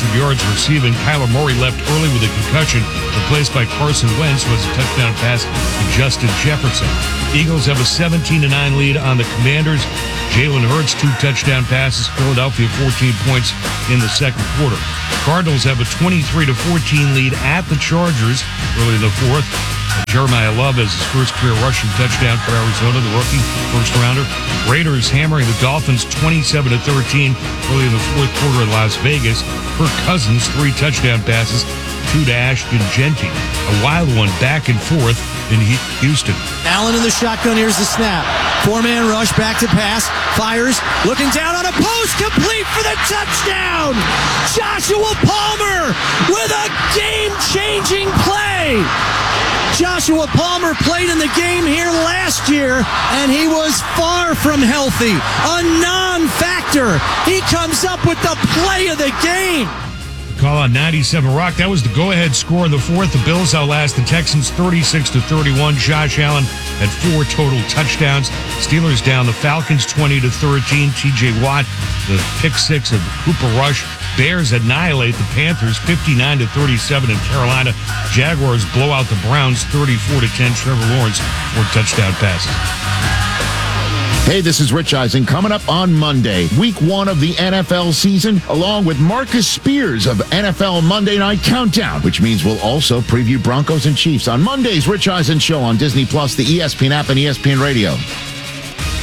of yards receiving. Kyler Murray left early with a concussion, replaced by Carson Wentz, who has a touchdown pass to Justin Jefferson. Eagles have a 17-9 lead on the Commanders. Jalen Hurts, 2 touchdown passes. Philadelphia, 14 points in the second quarter. Cardinals have a 23-14 lead at the Chargers early in the fourth. Jeremiah Love has his first career rushing touchdown for Arizona, the rookie first rounder. Raiders hammering the Dolphins 27-13 early in the fourth quarter in Las Vegas. Kirk Cousins, 3 touchdown passes, 2 to Ashton Genty. A wild one back and forth in Houston. Allen in the shotgun. Here's the snap. 4-man rush, back to pass. Fires, looking down on a post, complete for the touchdown. Joshua Palmer with a game-changing play. Joshua Palmer played in the game here last year, and he was far from healthy. A non-factor. He comes up with the play of the game. Call on 97 Rock. That was the go-ahead score in the fourth. The Bills outlast the Texans 36-31. Josh Allen had 4 total touchdowns. Steelers down the Falcons 20-13. TJ Watt, the pick 6 of Cooper Rush. Bears annihilate the Panthers 59-37 in Carolina. Jaguars blow out the Browns 34-10. Trevor Lawrence 4 touchdown passes. Hey, this is Rich Eisen. Coming up on Monday, week 1 of the NFL season, along with Marcus Spears of NFL Monday Night Countdown, which means we'll also preview Broncos and Chiefs on Monday's Rich Eisen Show on Disney Plus, the ESPN app, and ESPN Radio.